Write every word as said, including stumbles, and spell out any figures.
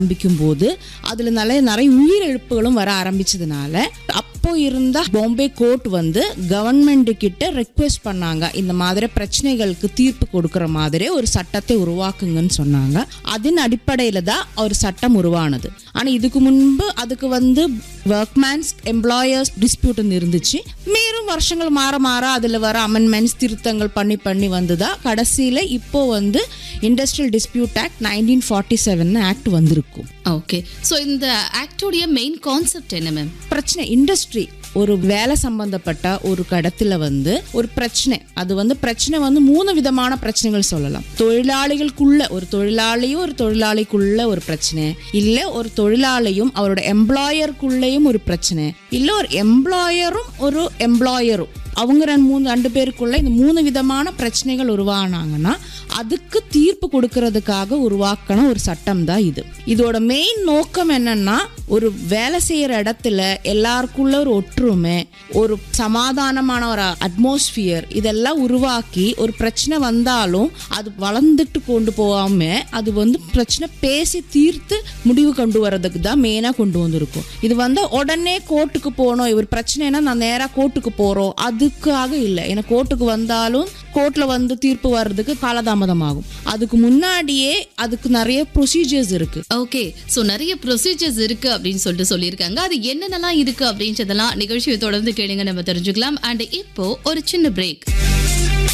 ஆரம்பிக்கும் போது அதுல நிறைய நிறைய உயிரிழப்புகளும் வர ஆரம்பிச்சதுனால அப்போ இருந்த பாம்பே கோர்ட் வந்து கவர்மெண்ட் கிட்ட ரெக்வெஸ்ட் பண்ணாங்க, இந்த மாதிரி பிரச்சனைகளுக்கு தீர்ப்பு கொடுக்கிற மாதிரி ஒரு சட்டத்தை உருவாக்குங்கன்னு சொன்னாங்க. அதன் அடிப்படையில தான் ஒரு சட்டம் உருவானது. ஆனா இதுக்கு முன்பு அதுக்கு வந்து ஒர்க்மேன்ஸ் எம்ப்ளாயர்ஸ் டிஸ்பியூட் இருந்துச்சு. மேலும் வருஷங்கள் மாற மாற அதுல வர அமெண்ட்மெண்ட்ஸ் திருத்தங்கள் பண்ணி பண்ணி வந்துதான் கடைசியில இப்போ வந்து industrial dispute act nineteen forty seven act வந்திருக்கும். ஓகே, சோ இந்த ஆக்டோடைய மெயின் கான்செப்ட் என்ன மேம்? பிரச்சனை இண்டஸ்ட்ரி ஒரு வேலை சம்பந்தப்பட்ட ஒரு கடத்துல வந்து ஒரு பிரச்சனை, அது வந்து பிரச்சனை வந்து மூணு விதமான பிரச்சனைகள் சொல்லலாம். தொழிலாளிகளுக்குள்ள ஒரு தொழிலாளியும் ஒரு தொழிலாளிக்குள்ள ஒரு பிரச்சனை, இல்ல ஒரு தொழிலாளியும் அவரோட எம்ப்ளாயருக்குள்ளேயும் ஒரு பிரச்சனை, இல்ல ஒரு எம்ப்ளாயரும் ஒரு எம்ப்ளாயரும் அவங்க ரெண்டு மூணு ரெண்டு பேருக்குள்ள இந்த மூணு விதமான பிரச்சனைகள் உருவானாங்கன்னா அதுக்கு தீர்ப்பு கொடுக்கறதுக்காக உருவாக்கின ஒரு சட்டம் தான் இது. இதோட மெயின் நோக்கம் என்னன்னா, ஒரு வேலை செய்யற இடத்துல எல்லாருக்குள்ள ஒரு ஒற்றுமை, ஒரு சமாதானமான ஒரு அட்மாஸ்பியர் இதெல்லாம் உருவாக்கி ஒரு பிரச்சனை வந்தாலும் அது வளர்ந்துட்டு கொண்டு போகாம அது வந்து பிரச்சனை பேசி தீர்த்து முடிவு கொண்டு வர்றதுக்கு தான் மெயினா கொண்டு வந்திருக்கும். இது வந்து உடனே கோர்ட்டுக்கு போகணும், ஒரு பிரச்சனைனா நான் நேரா கோர்ட்டுக்கு போறோம் அதுக்காக இல்லை. ஏன்னா கோர்ட்டுக்கு வந்தாலும் கோர்ட்ல வந்து தீர்ப்பு வர்றதுக்கு காலதாமதம் ஆகும். அதுக்கு முன்னாடியே அதுக்கு நிறைய ப்ரொசீஜர்ஸ் இருக்கு. ஓகே, சோ நிறைய ப்ரொசீஜர்ஸ் இருக்கு அப்படின்னு சொல்லிட்டு சொல்லியிருக்காங்க. அது என்னென்னலாம் இருக்கு அப்படின்றதெல்லாம் நிகழ்ச்சியை தொடர்ந்து கேளுங்க, நம்ம தெரிஞ்சுக்கலாம். அண்ட் இப்போ ஒரு சின்ன பிரேக்.